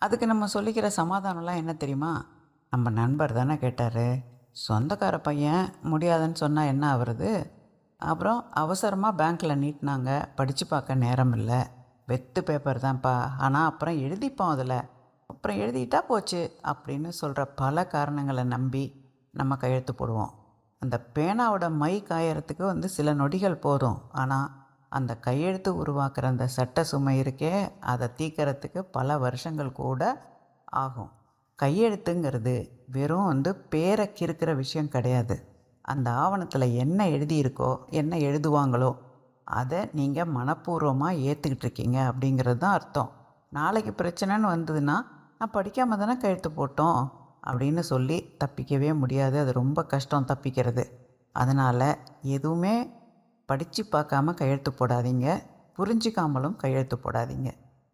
அதுக்கு நம்ம சொல்லிக்கிற சமாதானம்லாம் என்ன தெரியுமா? நம்ம நண்பர் தானே கேட்டார், சொந்தக்கார பையன் முடியாதுன்னு சொன்னால் என்ன ஆகுறது? அப்புறம் அவசரமாக பேங்க்கில் நீட்டினாங்க, படித்து பார்க்க நேரம் இல்லை, வெத்து பேப்பர் தான்ப்பா, ஆனால் அப்புறம் எழுதிப்போம் அதில், அப்புறம் எழுதிட்டா போச்சு அப்படின்னு சொல்கிற பல காரணங்களை நம்பி நம்ம கையெழுத்து போடுவோம். அந்த பேனாவோட மை காயறதுக்கு சில நொடிகள் போதும். ஆனால் அந்த கையெழுத்து உருவாக்குற அந்த சட்ட சுமை இருக்கே, அதை தீர்க்கறதுக்கு பல வருஷங்கள் கூட ஆகும். கையெழுத்துங்கிறது வெறும் பேரை கிறுக்கிற விஷயம் கிடையாது. அந்த ஆவணத்தில் என்ன எழுதியிருக்கோ, என்ன எழுதுவாங்களோ அதை நீங்கள் மனப்பூர்வமாக ஏற்றுக்கிட்டு இருக்கீங்க அப்படிங்கிறது தான் அர்த்தம். நாளைக்கு பிரச்சனைன்னு வந்ததுன்னா, நான் படிக்காமல் தானே கையெழுத்து போட்டோம் அப்படின்னு சொல்லி தப்பிக்கவே முடியாது. அது ரொம்ப கஷ்டம் தப்பிக்கிறது. அதனால் எதுவுமே படித்து பார்க்காம கையெழுத்து போடாதீங்க, புரிஞ்சிக்காமலும் கையெழுத்து போடாதீங்க.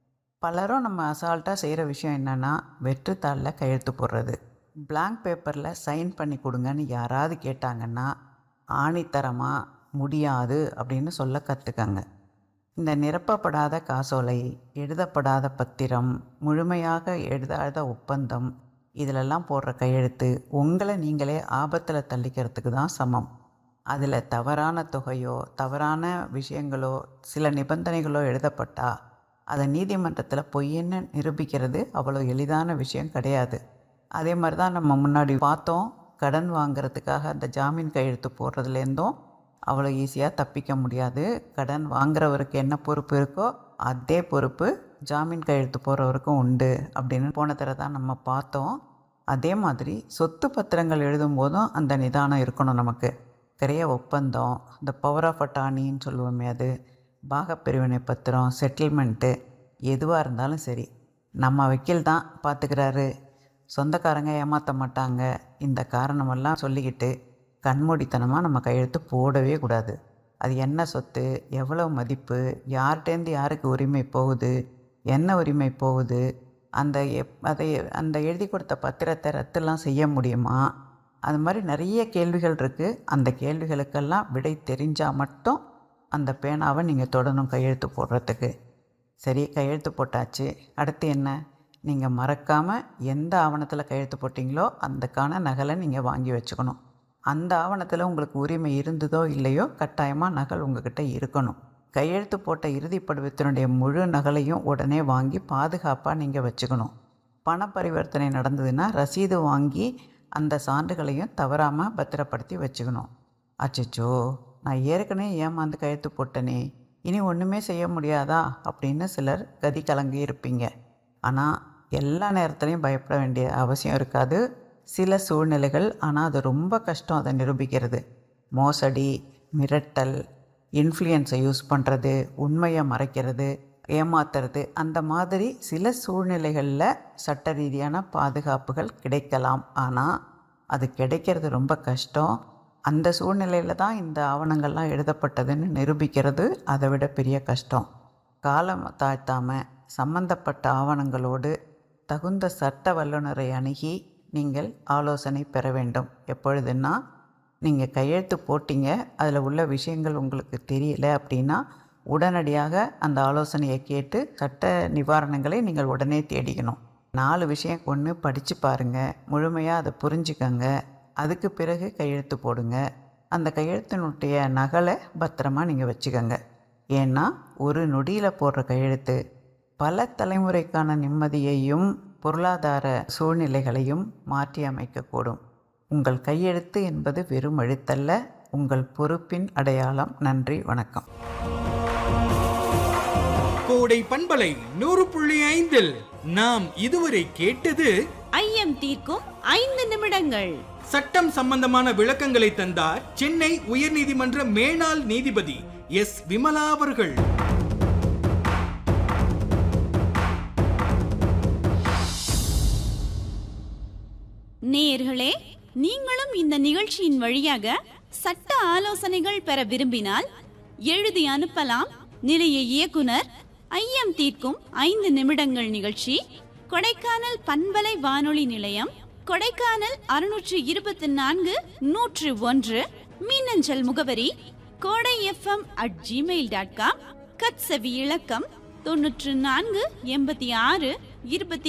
பலரும் நம்ம அசால்ட்டாக செய்கிற விஷயம் என்னென்னா, வெற்றுத்தாளில் கையெழுத்து போடுறது. பிளாங்க் பேப்பரில் சைன் பண்ணி கொடுங்கன்னு யாராவது கேட்டாங்கன்னா, ஆணித்தரமாக முடியாது அப்படின்னு சொல்ல கற்றுக்கங்க. இந்த நிரப்பப்படாத காசோலை, எழுதப்படாத பத்திரம், முழுமையாக எழுதாத ஒப்பந்தம், இதிலெல்லாம் போடுற கையெழுத்து உங்களை நீங்களே ஆபத்தில் தள்ளிக்கிறதுக்கு தான் சமம். அதில் தவறான தொகையோ, தவறான விஷயங்களோ, சில நிபந்தனைகளோ எழுதப்பட்டால் அதை நீதிமன்றத்தில் பொய்ன்னு நிரூபிக்கிறது அவ்வளோ எளிதான விஷயம் கிடையாது. அதே மாதிரி தான் நம்ம முன்னாடி பார்த்தோம், கடன் வாங்கிறதுக்காக அந்த ஜாமீன் கையெழுத்து போடுறதுலேருந்தும் அவ்வளோ ஈஸியாக தப்பிக்க முடியாது. கடன் வாங்குறவருக்கு என்ன பொறுப்பு இருக்கோ அதே பொறுப்பு ஜாமீன் கையெழுத்து போடுறவருக்கும் உண்டு அப்படின்னு போன தடவை தான் நம்ம பார்த்தோம். அதே மாதிரி சொத்து பத்திரங்கள் எழுதும்போதும் அந்த நிதானம் இருக்கணும் நமக்கு. கிரைய ஒப்பந்தம், இந்த பவர் ஆஃப் அட்டார்னின்னு சொல்லுவோமே, அது பாகப்பிரிவினை பத்திரம், செட்டில்மெண்ட்டு, எதுவாக இருந்தாலும் சரி நம்ம வக்கீல் தான் பார்த்துக்கிறாரு, சொந்தக்காரங்க ஏமாற்ற மாட்டாங்க, இந்த காரணமெல்லாம் சொல்லிக்கிட்டு கண்மூடித்தனமாக நம்ம கையெழுத்து போடவே கூடாது. அது என்ன சொத்து, எவ்வளோ மதிப்பு, யார்கிட்டேருந்து யாருக்கு உரிமை போகுது, என்ன உரிமை போகுது, அந்த எழுதி கொடுத்த பத்திரத்தை ரத்துலாம் செய்ய முடியுமா, அது மாதிரி நிறைய கேள்விகள் இருக்குது. அந்த கேள்விகளுக்கெல்லாம் விடை தெரிஞ்சால் மட்டும் அந்த பேனாவை நீங்கள் தொடணும் கையெழுத்து போடுறதுக்கு. சரி, கையெழுத்து போட்டாச்சு, அடுத்து என்ன? நீங்கள் மறக்காமல் எந்த ஆவணத்தில் கையெழுத்து போட்டிங்களோ அதுக்கான நகலை நீங்கள் வாங்கி வச்சுக்கணும். அந்த ஆவணத்தில் உங்களுக்கு உரிமை இருந்ததோ இல்லையோ கட்டாயமாக நகல் உங்கள்கிட்ட இருக்கணும். கையெழுத்து போட்ட இறுதி படிவத்தினுடைய முழு நகலையும் உடனே வாங்கி பாதுகாப்பாக நீங்கள் வச்சுக்கணும். பண பரிவர்த்தனை நடந்ததுன்னா ரசீது வாங்கி அந்த சான்றுகளையும் தவறாமல் பத்திரப்படுத்தி வச்சுக்கணும். அச்சச்சோ, நான் ஏற்கனவே ஏமாந்து கையெழுத்து போட்டனே, இனி ஒன்றுமே செய்ய முடியாதா அப்படின்னு சிலர் கதி கலங்கி இருப்பீங்க. ஆனால் எல்லா நேரத்துலையும் பயப்பட வேண்டிய அவசியம் இருக்காது. சில சூழ்நிலைகள், ஆனால் அது ரொம்ப கஷ்டம் அதை நிரூபிக்கிறது. மோசடி, மிரட்டல், இன்ஃப்ளூயன்ஸை யூஸ் பண்ணுறது, உண்மையை மறைக்கிறது, ஏமாத்துறது, அந்த மாதிரி சில சூழ்நிலைகளில் சட்ட ரீதியான பாதுகாப்புகள் கிடைக்கலாம். ஆனால் அது கிடைக்கிறது ரொம்ப கஷ்டம். அந்த சூழ்நிலையில் தான் இந்த ஆவணங்கள்லாம் எழுதப்பட்டதுன்னு நிரூபிக்கிறது அதை விட பெரிய கஷ்டம். காலம் தாழ்த்தாமல் சம்பந்தப்பட்ட ஆவணங்களோடு தகுந்த சட்ட வல்லுநரை அணுகி நீங்கள் ஆலோசனை பெற வேண்டும். எப்பொழுதுன்னா, நீங்கள் கையெழுத்து போட்டிங்க, அதில் உள்ள விஷயங்கள் உங்களுக்கு தெரியல அப்படின்னா உடனடியாக அந்த ஆலோசனையை கேட்டு சட்ட நிவாரணங்களை நீங்கள் உடனே தேடிக்கணும். 4 விஷயம் ஒன்று படித்து பாருங்கள், முழுமையாக அதை புரிஞ்சுக்கங்க, அதுக்கு பிறகு கையெழுத்து போடுங்க. அந்த கையெழுத்தினுடைய நகலை பத்திரமா நீங்கள் வச்சுக்கோங்க. ஏன்னா ஒரு நொடியில் போடுற கையெழுத்து பல தலைமுறைக்கான நிம்மதியையும் பொருளாதார சூழ்நிலைகளையும் மாற்றி அமைக்கக்கூடும். உங்கள் கையெழுத்து என்பது வெறும் எழுத்தல்ல, உங்கள் பொறுப்பின் அடையாளம். நன்றி, வணக்கம். கோடை பண்பலை 100.5 நாம் இதுவரை கேட்டது ஐயம் தீர்க்கும் 5 நிமிடங்கள். சட்டம் சம்பந்தமான விளக்கங்களை தந்தார் சென்னை உயர்நீதிமன்ற மேனாள் நீதிபதி எஸ். விமலா அவர்கள். நேயர்களே, நீங்களும் இந்த நிகழ்ச்சியின் வழியாக சட்ட ஆலோசனைகள் பெற விரும்பினால் எழுதி அனுப்பலாம். நிலைய இயக்குனர், ஐயம் தீர்க்கும் 5 நிமிடங்கள் நிகழ்ச்சி, கொடைக்கானல் பண்பலை வானொலி நிலையம், கொடைக்கானல் 624 101, மின்னஞ்சல் முகவரி kodai.fm@gmail.com, கட்சவி இலக்கம் 94 86 20